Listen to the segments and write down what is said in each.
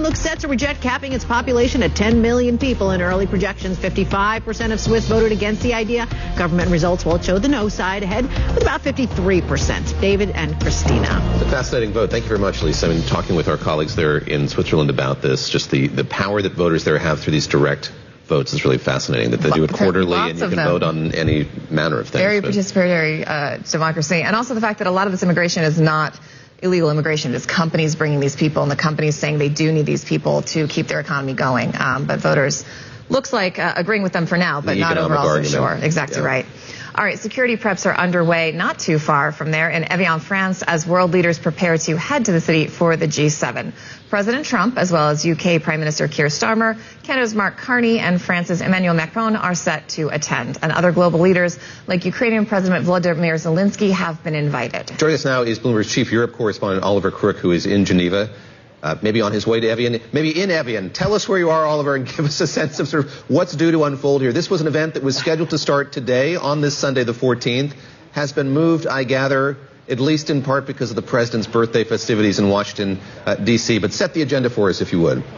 looks set to reject capping its population at 10 million people. In early projections, 55% of Swiss voted against the idea. Government results will show the no side ahead with about 53%. David and Christina. It's a fascinating vote. Thank you very much, Lisa. I mean, talking with our colleagues there in Switzerland about this, just the power that voters there have through these direct votes is really fascinating, that they do it quarterly and you can vote on any manner of things. Very participatory democracy. And also the fact that a lot of this immigration is not illegal immigration. It's companies bringing these people, and the companies saying they do need these people to keep their economy going. But voters looks like agreeing with them for now, but not overall for sure. Exactly right. All right, security preps are underway not too far from there in Evian, France, as world leaders prepare to head to the city for the G7. President Trump, as well as UK Prime Minister Keir Starmer, Canada's Mark Carney, and France's Emmanuel Macron are set to attend. And other global leaders, like Ukrainian President Volodymyr Zelensky, have been invited. Joining us now is Bloomberg's chief Europe correspondent Oliver Crook, who is in Geneva. Maybe on his way to Evian, maybe in Evian. Tell us where you are, Oliver, and give us a sense of sort of what's due to unfold here. This was an event that was scheduled to start today on this Sunday, the 14th, has been moved, I gather, at least in part because of the president's birthday festivities in Washington, D.C. But set the agenda for us, if you would.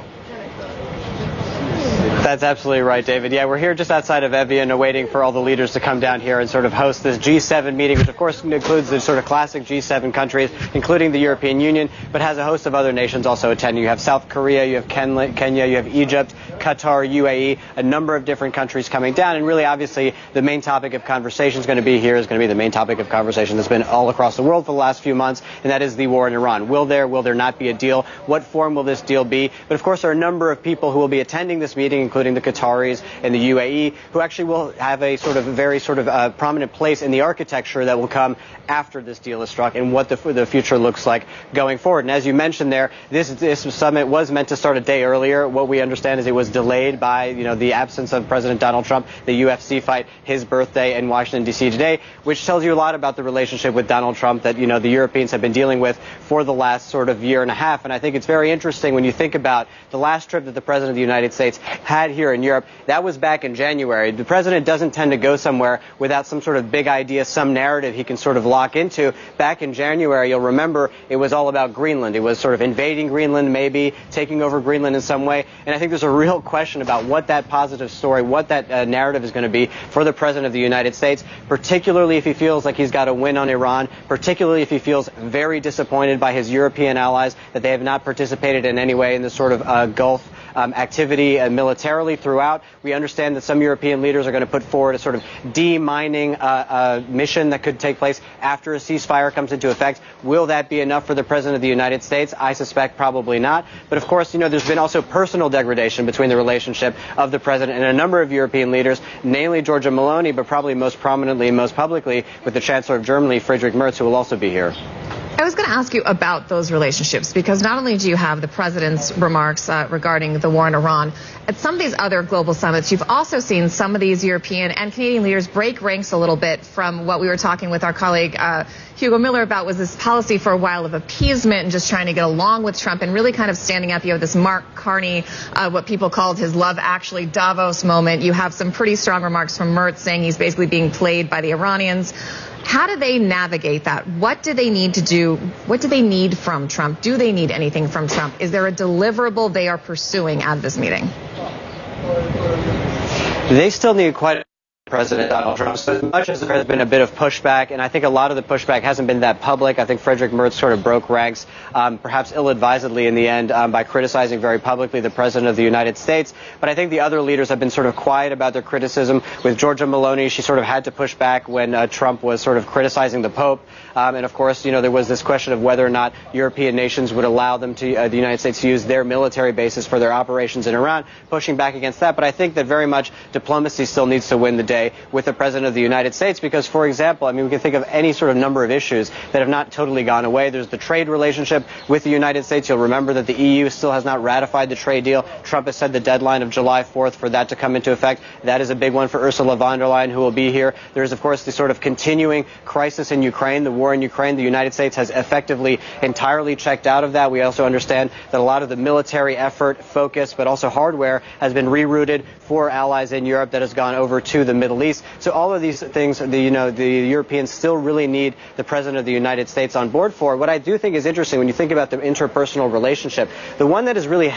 That's absolutely right, David. Yeah, we're here just outside of Evian, waiting for all the leaders to come down here and sort of host this G7 meeting, which of course includes the sort of classic G7 countries, including the European Union, but has a host of other nations also attending. You have South Korea, you have Kenya, you have Egypt, Qatar, UAE, a number of different countries coming down. And really, obviously, the main topic of conversation is going to be the main topic of conversation that's been all across the world for the last few months, and that is the war in Iran. Will there not be a deal? What form will this deal be? But of course, there are a number of people who will be attending this meeting, including the Qataris and the UAE, who actually will have a very prominent place in the architecture that will come after this deal is struck and what the future looks like going forward. And as you mentioned there, this summit was meant to start a day earlier. What we understand is it was delayed by the absence of President Donald Trump, the UFC fight, his birthday in Washington, D.C. today, which tells you a lot about the relationship with Donald Trump that the Europeans have been dealing with for the last sort of year and a half. And I think it's very interesting when you think about the last trip that the President of the United States had here in Europe. That was back in January. The President doesn't tend to go somewhere without some sort of big idea, some narrative he can sort of lock into. Back in January, you'll remember, it was all about Greenland. It was sort of invading Greenland, maybe taking over Greenland in some way. And I think there's a real question about what that positive story, what that narrative is going to be for the President of the United States, particularly if he feels like he's got a win on Iran, particularly if he feels very disappointed by his European allies that they have not participated in any way in this sort of Gulf activity militarily throughout. We understand that some European leaders are going to put forward a sort of demining mission that could take place after a ceasefire comes into effect. Will that be enough for the President of the United States? I suspect probably not. But of course, there's been also personal degradation between the relationship of the President and a number of European leaders, namely Giorgia Meloni, but probably most prominently and most publicly with the Chancellor of Germany, Friedrich Merz, who will also be here. I was going to ask you about those relationships, because not only do you have the president's remarks regarding the war in Iran, at some of these other global summits, you've also seen some of these European and Canadian leaders break ranks a little bit from what we were talking with our colleague Hugo Miller about, was this policy for a while of appeasement and just trying to get along with Trump and really kind of standing up. You have this Mark Carney, what people called his Love Actually Davos moment. You have some pretty strong remarks from Merz saying he's basically being played by the Iranians. How do they navigate that? What do they need to do? What do they need from Trump? Do they need anything from Trump? Is there a deliverable they are pursuing at this meeting? They still need quite President Donald Trump. So as much as there has been a bit of pushback, and I think a lot of the pushback hasn't been that public. I think Friedrich Merz sort of broke ranks, perhaps ill-advisedly in the end, by criticizing very publicly the President of the United States. But I think the other leaders have been sort of quiet about their criticism. With Giorgia Meloni, she sort of had to push back when Trump was sort of criticizing the Pope. And of course, there was this question of whether or not European nations would allow them to, the United States, to use their military bases for their operations in Iran, pushing back against that. But I think that very much diplomacy still needs to win the day with the President of the United States, because, for example, we can think of any sort of number of issues that have not totally gone away. There's the trade relationship with the United States. You'll remember that the EU still has not ratified the trade deal. Trump has set the deadline of July 4th for that to come into effect. That is a big one for Ursula von der Leyen, who will be here. There's, of course, the sort of continuing crisis in Ukraine, the war in Ukraine. The United States has effectively entirely checked out of that. We also understand that a lot of the military effort, focus, but also hardware has been rerouted for allies in Europe that has gone over to the Middle East. So all of these things, the Europeans still really need the President of the United States on board for. What I do think is interesting when you think about the interpersonal relationship, the one that is really